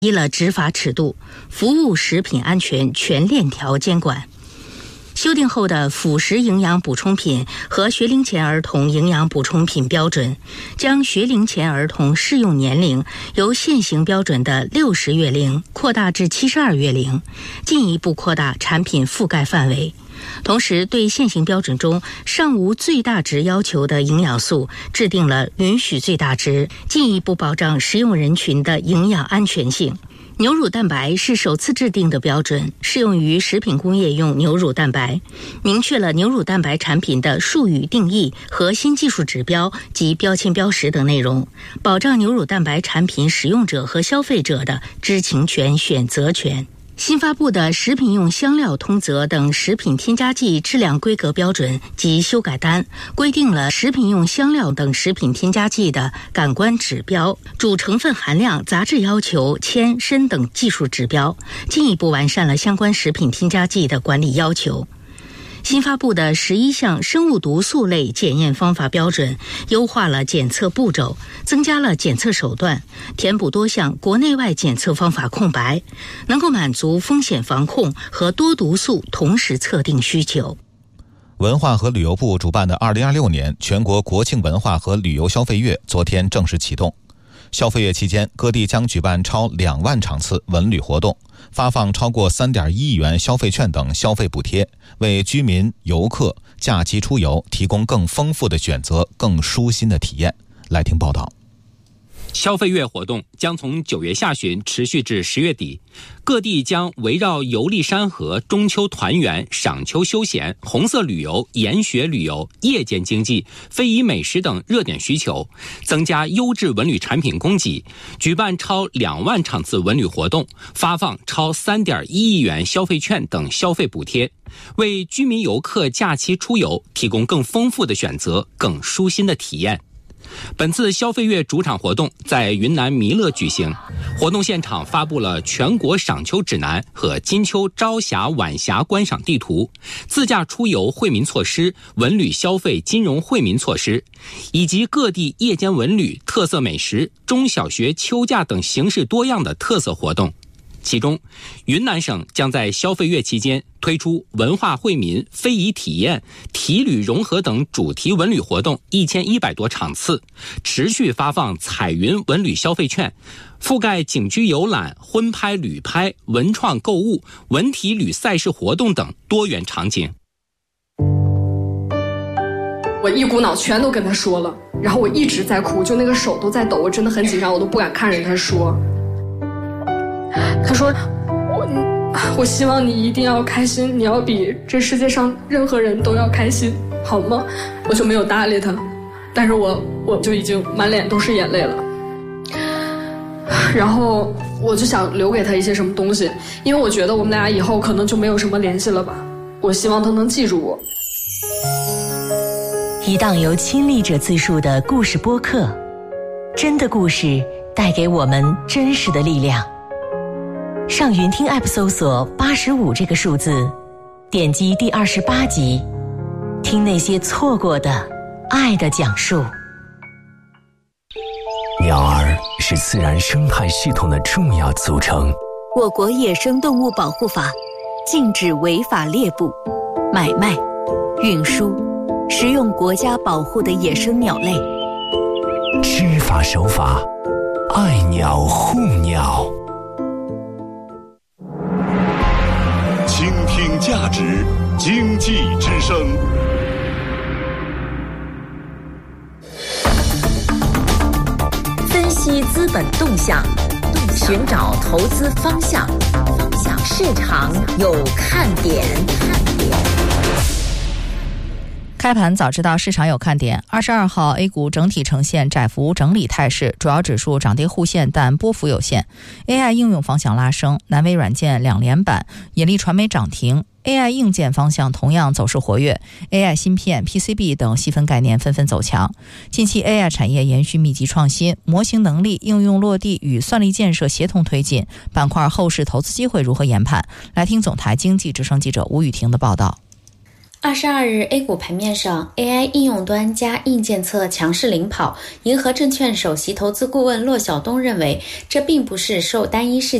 依了执法尺度，服务食品安全全链条监管。修订后的辅食营养补充品和学龄前儿童营养补充品标准，将学龄前儿童适用年龄由现行标准的60月龄扩大至72月龄，进一步扩大产品覆盖范围。同时，对现行标准中尚无最大值要求的营养素制定了允许最大值，进一步保障食用人群的营养安全性。牛乳蛋白是首次制定的标准，适用于食品工业用牛乳蛋白，明确了牛乳蛋白产品的术语定义、核心技术指标及标签标识等内容，保障牛乳蛋白产品使用者和消费者的知情权、选择权。新发布的食品用香料通则等食品添加剂质量规格标准及修改单，规定了食品用香料等食品添加剂的感官指标、主成分含量、杂质要求、铅、砷等技术指标，进一步完善了相关食品添加剂的管理要求。新发布的11项生物毒素类检验方法标准，优化了检测步骤，增加了检测手段，填补多项国内外检测方法空白，能够满足风险防控和多毒素同时测定需求。 文化和旅游部主办的2026年全国国庆文化和旅游消费月昨天正式启动。消费月期间，各地将举办超2万场次文旅活动，发放超过3.1亿元消费券等消费补贴，为居民、游客假期出游提供更丰富的选择、更舒心的体验。来听报道。 消费月活动将从9月下旬持续至10月底，各地将围绕游历山河、中秋团圆、赏秋休闲、红色旅游、研学旅游、夜间经济、非遗美食等热点需求，增加优质文旅产品供给，举办超2万场次文旅活动，发放超3.1亿元消费券等消费补贴，为居民游客假期出游提供更丰富的选择、更舒心的体验。本次消费月主场活动在云南弥勒举行，活动现场发布了全国赏秋指南和金秋朝霞晚霞观赏地图、自驾出游惠民措施、文旅消费金融惠民措施，以及各地夜间文旅、特色美食、中小学秋假等形式多样的特色活动。其中，云南省将在消费月期间推出文化惠民、非遗体验、体旅融合等主题文旅活动1100多场次，持续发放彩云文旅消费券，覆盖景区游览、婚拍、旅拍、文创购物、文体旅赛事活动等多元场景。 我一股脑全都跟他说了，然后我一直在哭，就那个手都在抖，我真的很紧张，我都不敢看着他说。他说我希望你一定要开心，你要比这世界上任何人都要开心，好吗？我就没有搭理他，但是我就已经满脸都是眼泪了。然后我就想留给他一些什么东西，因为我觉得我们俩以后可能就没有什么联系了吧，我希望他能记住我。 一档由亲历者自述的故事播客，真的故事带给我们真实的力量。上云听 App 搜索85这个数字，点击第28集，听那些错过的爱的讲述。 鸟儿是自然生态系统的重要组成。 我国野生动物保护法禁止违法猎捕、买卖、运输、食用国家保护的野生鸟类。 知法守法，爱鸟护鸟。 倾听价值，经济之声。 分析资本动向，寻找投资方向，市场有看点。 开盘早知道市场有看点。22号 A 股整体呈现窄幅整理态势，主要指数涨跌互现，但波幅有限。AI 应用方向拉升，南微软件2连板，引力传媒涨停。AI 硬件方向同样走势活跃， AI 芯片、PCB 等细分概念纷纷走强。近期 AI 产业延续密集创新，模型能力应用落地与算力建设协同推进，板块后市投资机会如何研判？来听总台经济之声记者吴雨婷的报道。 22日 A 股盘面上 AI 应用端加硬件侧强势领跑，银河证券首席投资顾问骆晓东认为，这并不是受单一事